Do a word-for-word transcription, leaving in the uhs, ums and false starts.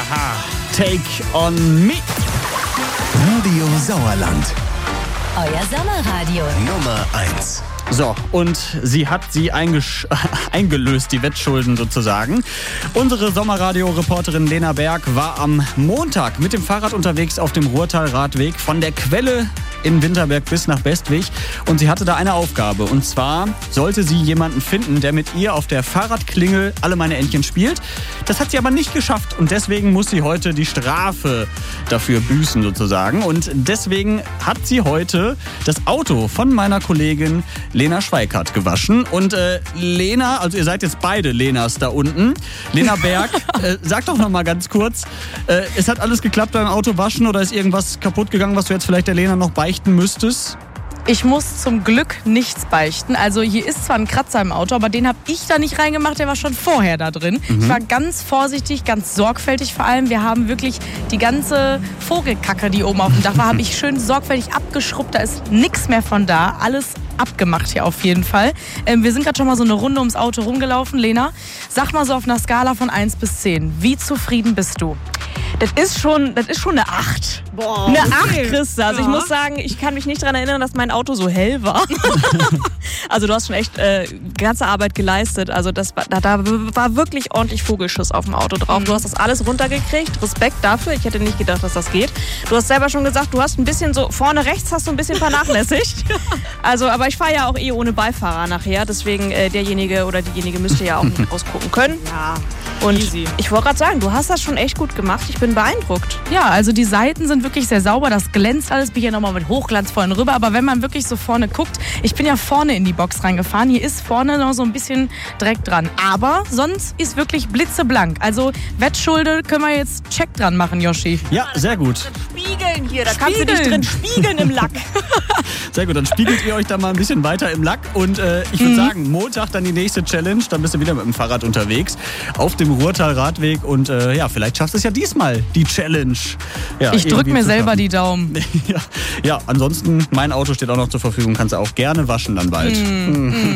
Aha, Take on Me. Radio Sauerland. Euer Sommerradio. Nummer eins. So, und sie hat sie eingesch- eingelöst, die Wettschulden sozusagen. Unsere Sommerradio-Reporterin Lena Berg war am Montag mit dem Fahrrad unterwegs auf dem Ruhrtal-Radweg von der Quelle in Winterberg bis nach Bestwig. Und sie hatte da eine Aufgabe. Und zwar sollte sie jemanden finden, der mit ihr auf der Fahrradklingel Alle meine Entchen spielt. Das hat sie aber nicht geschafft. Und deswegen muss sie heute die Strafe dafür büßen sozusagen. Und deswegen hat sie heute das Auto von meiner Kollegin Lena Schweikart gewaschen. Und äh, Lena, also ihr seid jetzt beide Lenas da unten. Lena Berg, äh, sag doch noch mal ganz kurz, äh, es hat alles geklappt beim Autowaschen oder ist irgendwas kaputt gegangen, was du jetzt vielleicht der Lena noch beichten müsstest? Ich muss zum Glück nichts beichten. Also hier ist zwar ein Kratzer im Auto, aber den habe ich da nicht reingemacht, der war schon vorher da drin. Mhm. Ich war ganz vorsichtig, ganz sorgfältig vor allem. Wir haben wirklich die ganze Vogelkacke, die oben auf dem Dach war, habe ich schön sorgfältig abgeschrubbt. Da ist nichts mehr von da. Alles abgemacht hier auf jeden Fall. Ähm, wir sind gerade schon mal so eine Runde ums Auto rumgelaufen. Lena, sag mal so auf einer Skala von eins bis zehn, wie zufrieden bist du? Das ist schon, das ist schon eine acht. Boah, eine okay. acht, Christa. Also ja. ich muss sagen, ich kann mich nicht daran erinnern, dass mein Auto so hell war. Also du hast schon echt äh, ganze Arbeit geleistet. Also das war, da, da war wirklich ordentlich Vogelschuss auf dem Auto drauf. Mhm. Du hast das alles runtergekriegt. Respekt dafür. Ich hätte nicht gedacht, dass das geht. Du hast selber schon gesagt, du hast ein bisschen so, vorne rechts hast du ein bisschen vernachlässigt. Also, aber ich fahre ja auch eh ohne Beifahrer nachher. Deswegen äh, derjenige oder diejenige müsste ja auch nicht ausgucken können. Ja. Und easy. Ich wollte gerade sagen, du hast das schon echt gut gemacht. Ich bin beeindruckt. Ja, also die Seiten sind wirklich sehr sauber. Das glänzt alles. Bin hier nochmal mit Hochglanz vorne rüber. Aber wenn man wirklich so vorne guckt, ich bin ja vorne in die Box reingefahren. Hier ist vorne noch so ein bisschen Dreck dran. Aber sonst ist wirklich blitzeblank. Also Wettschulde können wir jetzt Check dran machen, Yoshi. Ja, sehr gut. Spiegeln hier, da kannst du dich drin spiegeln im Lack. Sehr gut, dann spiegelt ihr euch da mal ein bisschen weiter im Lack. Und äh, ich würde Mhm. sagen, Montag dann die nächste Challenge. Dann bist du wieder mit dem Fahrrad unterwegs auf dem Ruhrtal-Radweg. Und äh, ja, vielleicht schaffst du es ja diesmal, die Challenge. Ja, Ich drück irgendwie mir zu selber schaffen. die Daumen. Ja, ja, ansonsten, mein Auto steht auch noch zur Verfügung. Kannst du auch gerne waschen dann bald. Mhm.